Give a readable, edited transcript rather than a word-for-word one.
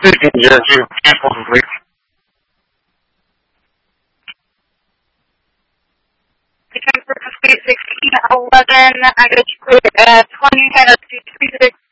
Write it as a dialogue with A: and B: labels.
A: Speaking, Jesse. Cancel, please.
B: Become for 1611. I got you clear at 20 Tennessee 36